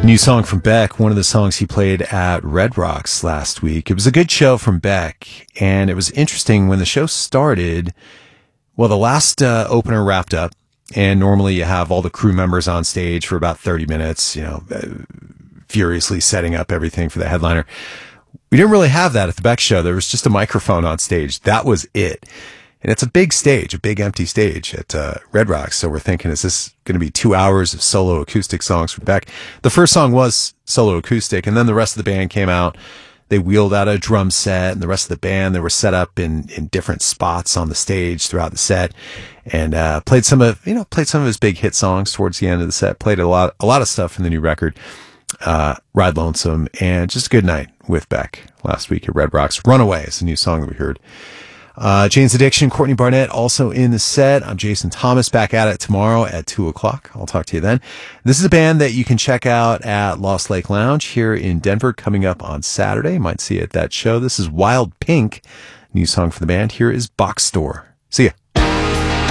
New song from Beck, one of the songs he played at Red Rocks last week. It was a good show from Beck, and it was interesting when the show started. Well, the last opener wrapped up, and normally you have all the crew members on stage for about 30 minutes, furiously setting up everything for the headliner. We didn't really have that at the Beck show. There was just a microphone on stage. That was it. And it's a big stage, a big empty stage at Red Rocks. So we're thinking, is this going to be 2 hours of solo acoustic songs from Beck? The first song was solo acoustic, and then the rest of the band came out. They wheeled out a drum set, and the rest of the band, they were set up in different spots on the stage throughout the set, and played some of his big hit songs towards the end of the set. Played a lot of stuff from the new record, Ride Lonesome, and just a good night with Beck last week at Red Rocks. Runaway is the new song that we heard. Jane's Addiction, Courtney Barnett also in the set. I'm Jason Thomas, back at it tomorrow at 2:00. I'll talk to you then. This is a band that you can check out at Lost Lake Lounge here in Denver coming up on Saturday. You might see it at that show. This is Wild Pink, new song for the band. Here is Box Store. See ya.